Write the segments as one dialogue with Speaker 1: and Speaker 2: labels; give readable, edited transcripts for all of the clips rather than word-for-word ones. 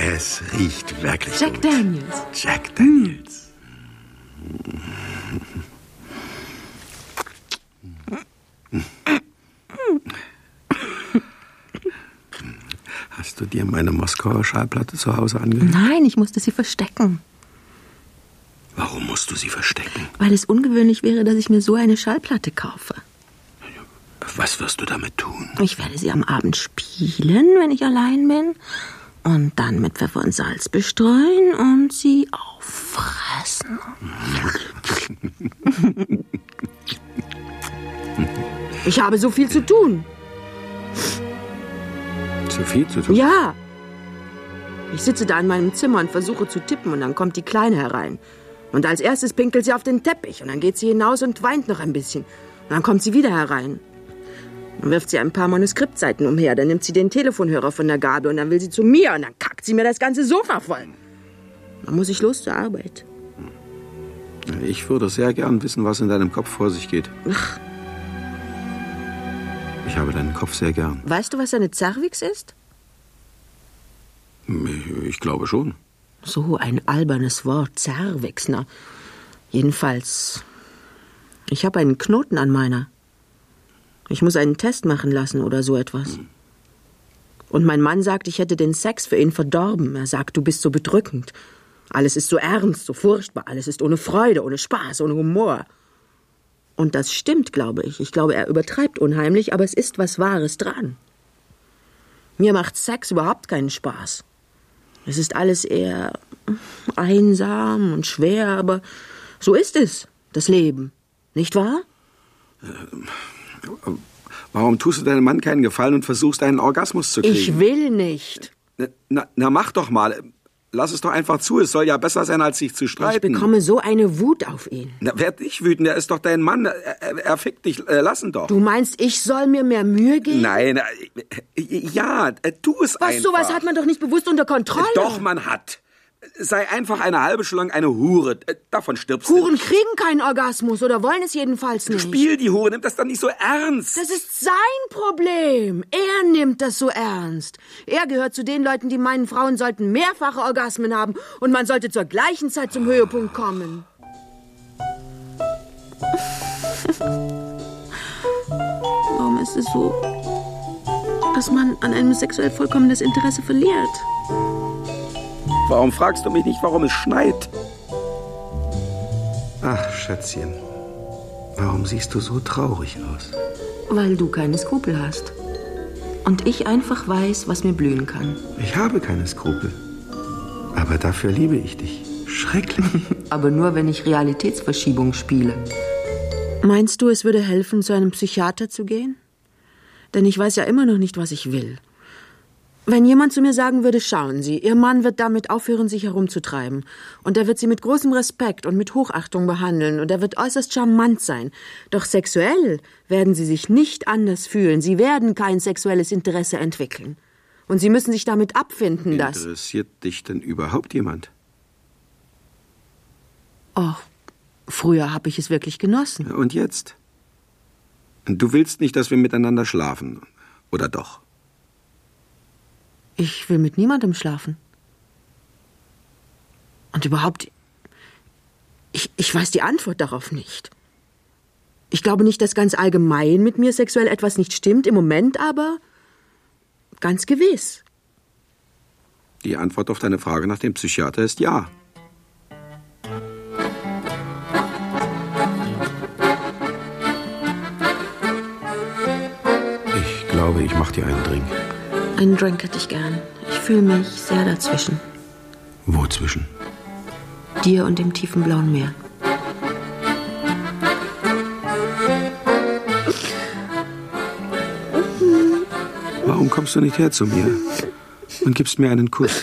Speaker 1: Es riecht wirklich
Speaker 2: Jack
Speaker 1: gut.
Speaker 2: Daniels.
Speaker 1: Jack Daniels. Hast du dir meine Moskauer Schallplatte zu Hause angehört?
Speaker 2: Nein, ich musste sie verstecken.
Speaker 1: Warum musst du sie verstecken?
Speaker 2: Weil es ungewöhnlich wäre, dass ich mir so eine Schallplatte kaufe.
Speaker 1: Was wirst du damit tun?
Speaker 2: Ich werde sie am Abend spielen, wenn ich allein bin. Und dann mit Pfeffer und Salz bestreuen und sie auffressen. Ich habe so viel zu tun.
Speaker 1: Zu viel zu tun?
Speaker 2: Ja. Ich sitze da in meinem Zimmer und versuche zu tippen und dann kommt die Kleine herein. Und als erstes pinkelt sie auf den Teppich und dann geht sie hinaus und weint noch ein bisschen. Und dann kommt sie wieder herein. Dann wirft sie ein paar Manuskriptseiten umher, dann nimmt sie den Telefonhörer von der Gabel und dann will sie zu mir und dann kackt sie mir das ganze Sofa voll. Dann muss ich los zur Arbeit.
Speaker 1: Ich würde sehr gern wissen, was in deinem Kopf vor sich geht.
Speaker 2: Ach.
Speaker 1: Ich habe deinen Kopf sehr gern.
Speaker 2: Weißt du, was eine Cervix ist?
Speaker 1: Ich glaube schon.
Speaker 2: So ein albernes Wort, Cervix, na. Jedenfalls, ich habe einen Knoten an meiner. Ich muss einen Test machen lassen oder so etwas. Und mein Mann sagt, ich hätte den Sex für ihn verdorben. Er sagt, du bist so bedrückend. Alles ist so ernst, so furchtbar. Alles ist ohne Freude, ohne Spaß, ohne Humor. Und das stimmt, glaube ich. Ich glaube, er übertreibt unheimlich, aber es ist was Wahres dran. Mir macht Sex überhaupt keinen Spaß. Es ist alles eher einsam und schwer, aber so ist es, das Leben. Nicht wahr?
Speaker 1: Warum tust du deinem Mann keinen Gefallen und versuchst, einen Orgasmus zu kriegen?
Speaker 2: Ich will nicht.
Speaker 1: Na, mach doch mal. Lass es doch einfach zu. Es soll ja besser sein, als sich zu streiten.
Speaker 2: Ich bekomme so eine Wut auf ihn.
Speaker 1: Na, werd nicht wütend. Er ist doch dein Mann. Er fickt dich. Lass ihn doch.
Speaker 2: Du meinst, ich soll mir mehr Mühe geben?
Speaker 1: Nein. Ja, tu es einfach.
Speaker 2: Sowas hat man doch nicht bewusst unter Kontrolle.
Speaker 1: Doch, man hat. Sei einfach eine halbe Stunde lang eine Hure. Davon stirbst
Speaker 2: Huren
Speaker 1: du.
Speaker 2: kriegen keinen Orgasmus oder wollen es jedenfalls nicht.
Speaker 1: Spiel die Hure. Nimm das dann nicht so ernst.
Speaker 2: Das ist sein Problem. Er nimmt das so ernst. Er gehört zu den Leuten, die meinen, Frauen sollten mehrfache Orgasmen haben und man sollte zur gleichen Zeit zum Höhepunkt kommen. Warum ist es so, dass man an einem sexuell vollkommenes Interesse verliert?
Speaker 1: Warum fragst du mich nicht, warum es schneit? Ach, Schätzchen. Warum siehst du so traurig aus?
Speaker 2: Weil du keine Skrupel hast. Und ich einfach weiß, was mir blühen kann.
Speaker 1: Ich habe keine Skrupel. Aber dafür liebe ich dich. Schrecklich.
Speaker 2: Aber nur, wenn ich Realitätsverschiebung spiele. Meinst du, es würde helfen, zu einem Psychiater zu gehen? Denn ich weiß ja immer noch nicht, was ich will. Wenn jemand zu mir sagen würde, schauen Sie, Ihr Mann wird damit aufhören, sich herumzutreiben. Und er wird Sie mit großem Respekt und mit Hochachtung behandeln. Und er wird äußerst charmant sein. Doch sexuell werden Sie sich nicht anders fühlen. Sie werden kein sexuelles Interesse entwickeln. Und Sie müssen sich damit abfinden, dass...
Speaker 1: Interessiert dich denn überhaupt jemand?
Speaker 2: Oh, früher habe ich es wirklich genossen.
Speaker 1: Und jetzt? Du willst nicht, dass wir miteinander schlafen, oder doch?
Speaker 2: Ich will mit niemandem schlafen. Und überhaupt, ich weiß die Antwort darauf nicht. Ich glaube nicht, dass ganz allgemein mit mir sexuell etwas nicht stimmt, im Moment aber ganz gewiss.
Speaker 1: Die Antwort auf deine Frage nach dem Psychiater ist ja. Ich glaube, ich mache dir einen Drink.
Speaker 2: Einen Drink hätte ich gern. Ich fühle mich sehr dazwischen.
Speaker 1: Wo zwischen?
Speaker 2: Dir und dem tiefen blauen Meer.
Speaker 1: Warum kommst du nicht her zu mir und gibst mir einen Kuss?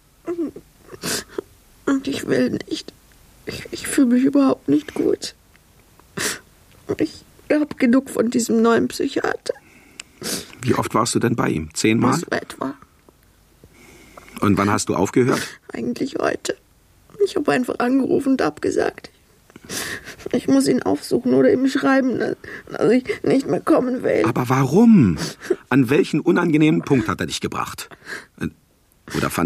Speaker 2: Und ich will nicht. Ich fühle mich überhaupt nicht gut. Ich habe genug von diesem neuen Psychiater.
Speaker 1: Wie oft warst du denn bei ihm? 10 Mal?
Speaker 2: So etwa.
Speaker 1: Und wann hast du aufgehört?
Speaker 2: Eigentlich heute. Ich habe einfach angerufen und abgesagt. Ich muss ihn aufsuchen oder ihm schreiben, dass ich nicht mehr kommen will.
Speaker 1: Aber warum? An welchen unangenehmen Punkt hat er dich gebracht? Oder fand